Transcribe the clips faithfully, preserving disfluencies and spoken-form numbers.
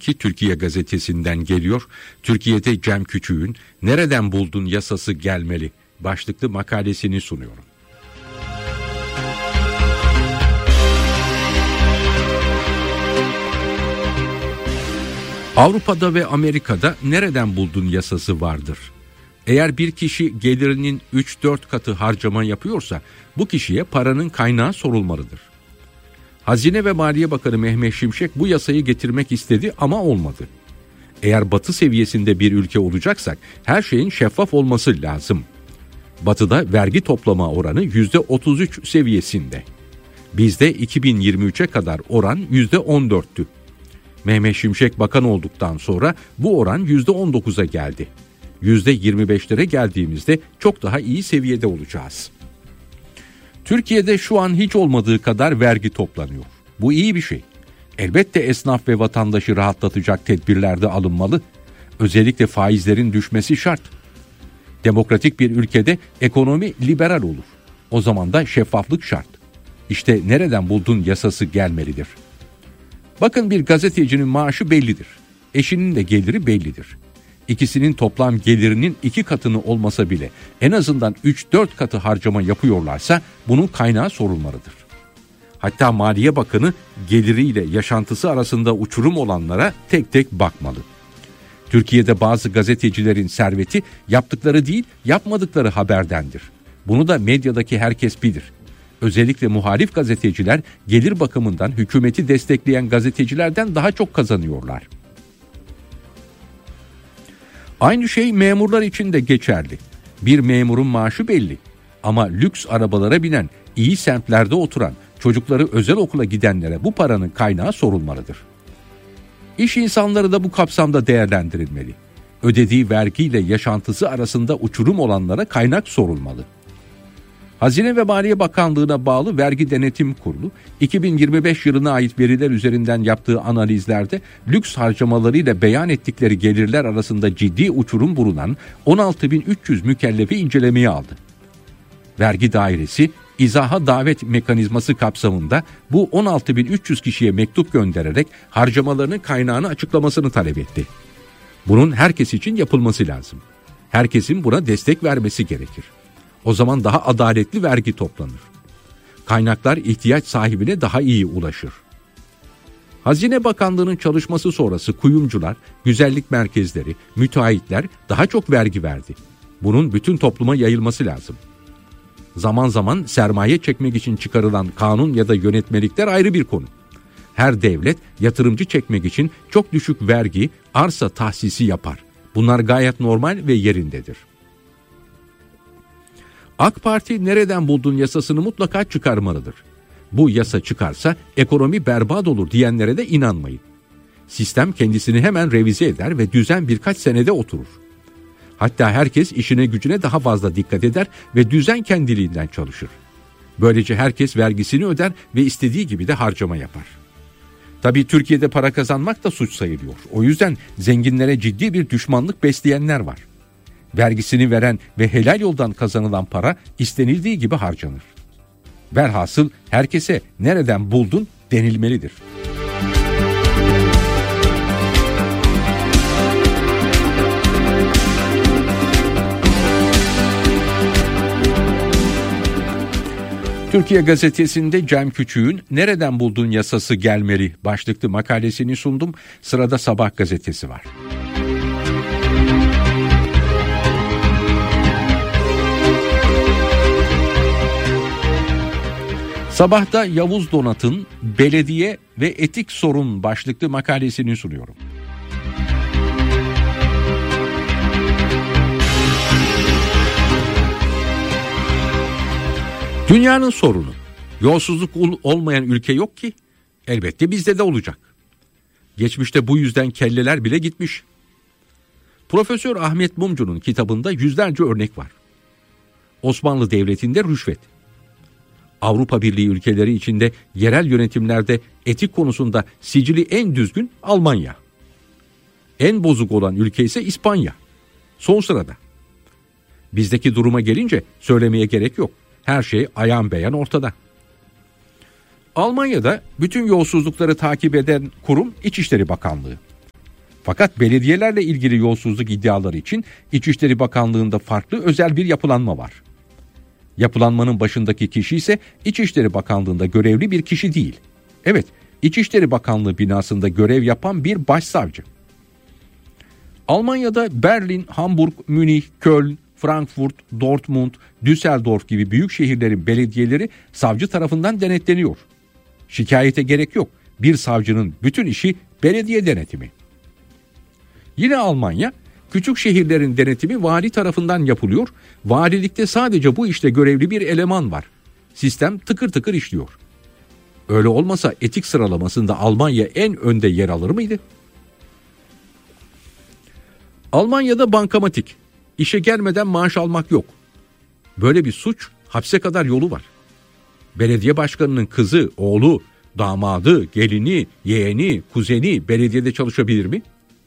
iki Türkiye Gazetesi'nden geliyor. Türkiye'de Cem Küçük'ün "Nereden buldun yasası gelmeli" başlıklı makalesini sunuyorum. Avrupa'da ve Amerika'da nereden buldun yasası vardır. Eğer bir kişi gelirinin üç dört katı harcama yapıyorsa bu kişiye paranın kaynağı sorulmalıdır. Hazine ve Maliye Bakanı Mehmet Şimşek bu yasayı getirmek istedi ama olmadı. Eğer Batı seviyesinde bir ülke olacaksak her şeyin şeffaf olması lazım. Batı'da vergi toplama oranı yüzde otuz üç seviyesinde. Bizde iki bin yirmi üçe kadar oran yüzde on dörttü. Mehmet Şimşek bakan olduktan sonra bu oran yüzde on dokuza geldi. yüzde yirmi beşlere geldiğimizde çok daha iyi seviyede olacağız. Türkiye'de şu an hiç olmadığı kadar vergi toplanıyor. Bu iyi bir şey. Elbette esnaf ve vatandaşı rahatlatacak tedbirler de alınmalı. Özellikle faizlerin düşmesi şart. Demokratik bir ülkede ekonomi liberal olur. O zaman da şeffaflık şart. İşte nereden buldun yasası gelmelidir. Bakın, bir gazetecinin maaşı bellidir. Eşinin de geliri bellidir. İkisinin toplam gelirinin iki katını olmasa bile en azından üç dört katı harcama yapıyorlarsa bunun kaynağı sorulmalıdır. Hatta Maliye Bakanı geliriyle yaşantısı arasında uçurum olanlara tek tek bakmalı. Türkiye'de bazı gazetecilerin serveti yaptıkları değil, yapmadıkları haberdendir. Bunu da medyadaki herkes bilir. Özellikle muhalif gazeteciler gelir bakımından hükümeti destekleyen gazetecilerden daha çok kazanıyorlar. Aynı şey memurlar için de geçerli. Bir memurun maaşı belli ama lüks arabalara binen, iyi semtlerde oturan, çocukları özel okula gidenlere bu paranın kaynağı sorulmalıdır. İş insanları da bu kapsamda değerlendirilmeli. Ödediği vergiyle yaşantısı arasında uçurum olanlara kaynak sorulmalı. Hazine ve Maliye Bakanlığı'na bağlı Vergi Denetim Kurulu, iki bin yirmi beş yılına ait veriler üzerinden yaptığı analizlerde lüks harcamalarıyla beyan ettikleri gelirler arasında ciddi uçurum bulunan on altı bin üç yüz mükellefi incelemeye aldı. Vergi dairesi, izaha davet mekanizması kapsamında bu on altı bin üç yüz kişiye mektup göndererek harcamalarının kaynağını açıklamasını talep etti. Bunun herkes için yapılması lazım. Herkesin buna destek vermesi gerekir. O zaman daha adaletli vergi toplanır. Kaynaklar ihtiyaç sahibine daha iyi ulaşır. Hazine Bakanlığı'nın çalışması sonrası kuyumcular, güzellik merkezleri, müteahhitler daha çok vergi verdi. Bunun bütün topluma yayılması lazım. Zaman zaman sermaye çekmek için çıkarılan kanun ya da yönetmelikler ayrı bir konu. Her devlet yatırımcı çekmek için çok düşük vergi, arsa tahsisi yapar. Bunlar gayet normal ve yerindedir. AK Parti nereden buldun yasasını mutlaka çıkarmalıdır. Bu yasa çıkarsa ekonomi berbat olur diyenlere de inanmayın. Sistem kendisini hemen revize eder ve düzen birkaç senede oturur. Hatta herkes işine gücüne daha fazla dikkat eder ve düzen kendiliğinden çalışır. Böylece herkes vergisini öder ve istediği gibi de harcama yapar. Tabii Türkiye'de para kazanmak da suç sayılıyor. O yüzden zenginlere ciddi bir düşmanlık besleyenler var. Vergisini veren ve helal yoldan kazanılan para istenildiği gibi harcanır. Velhasıl herkese nereden buldun denilmelidir. Türkiye Gazetesi'nde Cem Küçük'ün "Nereden buldun yasası gelmeli" başlıklı makalesini sundum. Sırada Sabah gazetesi var. Sabah'ta Yavuz Donat'ın "Belediye ve Etik Sorun" başlıklı makalesini sunuyorum. Dünyanın sorunu. Yolsuzluk olmayan ülke yok ki. Elbette bizde de olacak. Geçmişte bu yüzden kelleler bile gitmiş. Profesör Ahmet Mumcu'nun kitabında yüzlerce örnek var. Osmanlı Devleti'nde rüşvet. Avrupa Birliği ülkeleri içinde yerel yönetimlerde etik konusunda sicili en düzgün Almanya. En bozuk olan ülke ise İspanya. Son sırada. Bizdeki duruma gelince söylemeye gerek yok. Her şey ayan beyan ortada. Almanya'da bütün yolsuzlukları takip eden kurum İçişleri Bakanlığı. Fakat belediyelerle ilgili yolsuzluk iddiaları için İçişleri Bakanlığı'nda farklı özel bir yapılanma var. Yapılanmanın başındaki kişi ise İçişleri Bakanlığı'nda görevli bir kişi değil. Evet, İçişleri Bakanlığı binasında görev yapan bir başsavcı. Almanya'da Berlin, Hamburg, Münih, Köln, Frankfurt, Dortmund, Düsseldorf gibi büyük şehirlerin belediyeleri savcı tarafından denetleniyor. Şikayete gerek yok. Bir savcının bütün işi belediye denetimi. Yine Almanya, küçük şehirlerin denetimi vali tarafından yapılıyor. Valilikte sadece bu işte görevli bir eleman var. Sistem tıkır tıkır işliyor. Öyle olmasa etik sıralamasında Almanya en önde yer alır mıydı? Almanya'da bankamatik. İşe gelmeden maaş almak yok. Böyle bir suç hapse kadar yolu var. Belediye başkanının kızı, oğlu, damadı, gelini, yeğeni, kuzeni belediyede çalışabilir mi?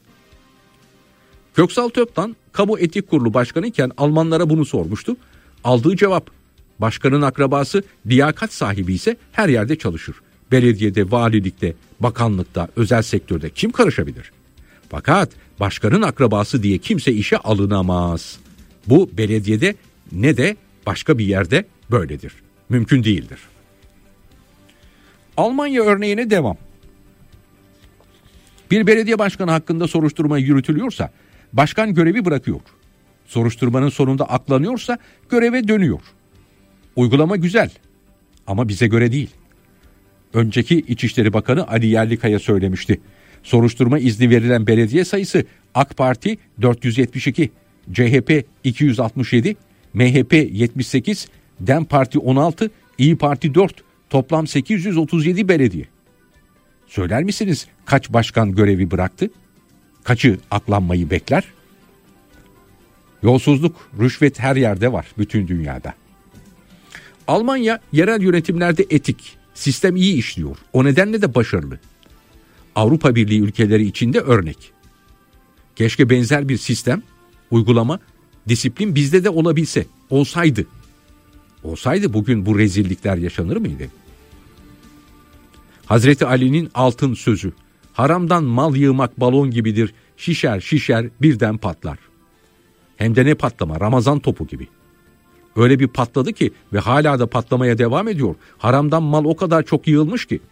Köksal Töptan, Kamu Etik Kurulu Başkanı iken Almanlara bunu sormuştu. Aldığı cevap, başkanın akrabası liyakat sahibi ise her yerde çalışır. Belediyede, valilikte, bakanlıkta, özel sektörde kim karışabilir? Fakat başkanın akrabası diye kimse işe alınamaz. Bu belediyede ne de başka bir yerde böyledir. Mümkün değildir. Almanya örneğine devam. Bir belediye başkanı hakkında soruşturma yürütülüyorsa başkan görevi bırakıyor. Soruşturmanın sonunda aklanıyorsa göreve dönüyor. Uygulama güzel ama bize göre değil. Önceki İçişleri Bakanı Ali Yerlikaya söylemişti. Soruşturma izni verilen belediye sayısı AK Parti dört yüz yetmiş iki, C H P iki yüz altmış yedi, M H P yetmiş sekiz, DEM Parti on altı, İyi Parti dört, toplam sekiz yüz otuz yedi belediye. Söyler misiniz kaç başkan görevi bıraktı? Kaçı aklanmayı bekler? Yolsuzluk, rüşvet her yerde var bütün dünyada. Almanya yerel yönetimlerde etik, sistem iyi işliyor. O nedenle de başarılı. Avrupa Birliği ülkeleri içinde örnek. Keşke benzer bir sistem, uygulama, disiplin bizde de olabilse, olsaydı. Olsaydı bugün bu rezillikler yaşanır mıydı? Hazreti Ali'nin altın sözü, haramdan mal yığmak balon gibidir, şişer şişer birden patlar. Hem de ne patlama, Ramazan topu gibi. Öyle bir patladı ki ve hala da patlamaya devam ediyor. Haramdan mal o kadar çok yığılmış ki.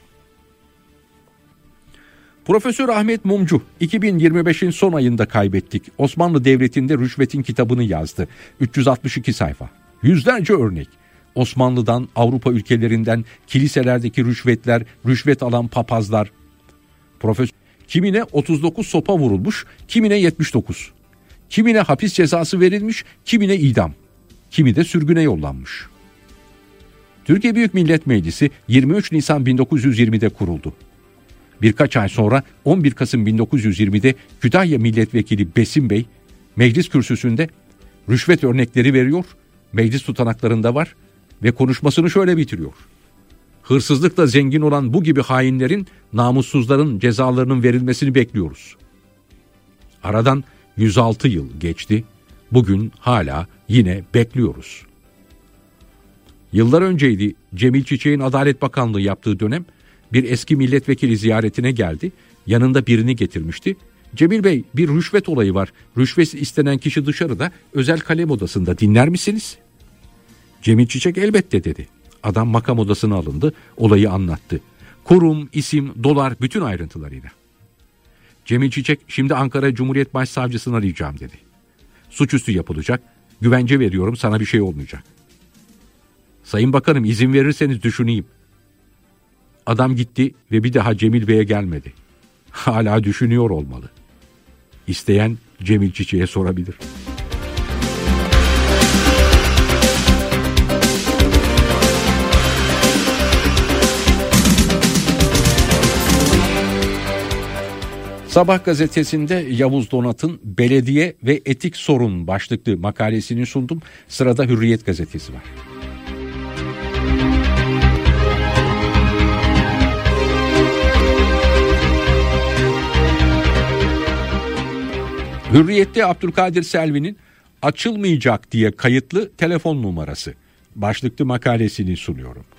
Profesör Ahmet Mumcu iki bin yirmi beşin son ayında kaybettik. Osmanlı Devleti'nde rüşvetin kitabını yazdı. üç yüz altmış iki sayfa. Yüzlerce örnek. Osmanlı'dan, Avrupa ülkelerinden, kiliselerdeki rüşvetler, rüşvet alan papazlar. Profesör kimine otuz dokuz sopa vurulmuş, kimine yetmiş dokuz. Kimine hapis cezası verilmiş, kimine idam. Kimi de sürgüne yollanmış. Türkiye Büyük Millet Meclisi yirmi üç Nisan bin dokuz yüz yirmide kuruldu. Birkaç ay sonra on bir Kasım bin dokuz yüz yirmide Kütahya Milletvekili Besim Bey meclis kürsüsünde rüşvet örnekleri veriyor, meclis tutanaklarında var ve konuşmasını şöyle bitiriyor. Hırsızlıkla zengin olan bu gibi hainlerin, namussuzların cezalarının verilmesini bekliyoruz. Aradan yüz altı yıl geçti. Bugün hala yine bekliyoruz. Yıllar önceydi, Cemil Çiçek'in Adalet Bakanlığı yaptığı dönem bir eski milletvekili ziyaretine geldi. Yanında birini getirmişti. Cemil Bey, bir rüşvet olayı var. Rüşvet istenen kişi dışarıda, özel kalem odasında, dinler misiniz? Cemil Çiçek elbette dedi. Adam makam odasına alındı, olayı anlattı. Kurum, isim, dolar, bütün ayrıntılarıyla. Cemil Çiçek, şimdi Ankara Cumhuriyet Başsavcısını arayacağım dedi. Suçüstü yapılacak, güvence veriyorum, sana bir şey olmayacak. Sayın Bakanım, izin verirseniz düşüneyim. Adam gitti ve bir daha Cemil Bey'e gelmedi. Hala düşünüyor olmalı. İsteyen Cemil Çiçek'e sorabilir. Sabah gazetesinde Yavuz Donat'ın Belediye ve Etik Sorun başlıklı makalesini sundum. Sırada Hürriyet gazetesi var. Hürriyet'te Abdülkadir Selvi'nin açılmayacak diye kayıtlı telefon numarası başlıklı makalesini sunuyorum.